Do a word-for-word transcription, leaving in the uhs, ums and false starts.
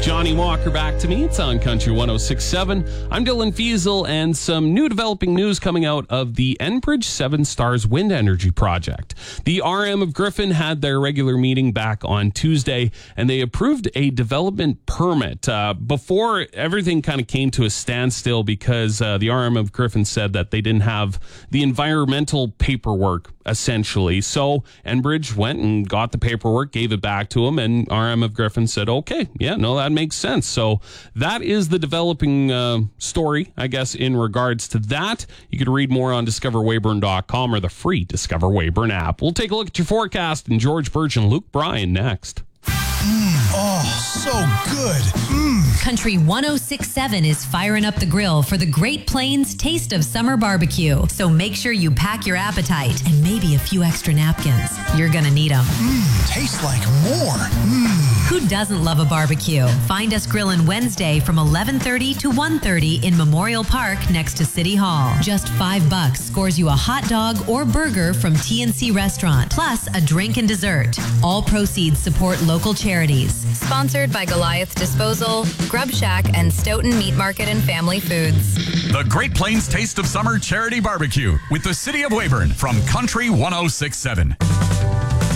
Johnny Walker Back to Me. It's on Country one oh six point seven. I'm Dylan Fiesel, and some new developing news coming out of the Enbridge Seven Stars Wind Energy Project. The R M of Griffin had their regular meeting back on Tuesday, and they approved a development permit. Uh, before, everything kind of came to a standstill because uh, the R M of Griffin said that they didn't have the environmental paperwork, essentially. So Enbridge went and got the paperwork, gave it back to them, and R M of Griffin said, okay, yeah, no, that makes sense. So that is the developing uh, story, I guess, in regards to that. You could read more on discover weyburn dot com or the free Discover Weyburn app. We'll take a look at your forecast, and George Birch and Luke Bryan next. Mm, oh, so good. Mm. Country one oh six point seven is firing up the grill for the Great Plains Taste of Summer Barbecue. So make sure you pack your appetite and maybe a few extra napkins. You're going to need them. Mmm, tastes like more. Mmm. Who doesn't love a barbecue? Find us grilling Wednesday from eleven thirty to one thirty in Memorial Park next to City Hall. Just five bucks scores you a hot dog or burger from T N C Restaurant, plus a drink and dessert. All proceeds support local charities. Sponsored by Goliath Disposal, Grub Shack, and Stoughton Meat Market and Family Foods. The Great Plains Taste of Summer Charity Barbecue with the City of Weyburn from Country one oh six point seven.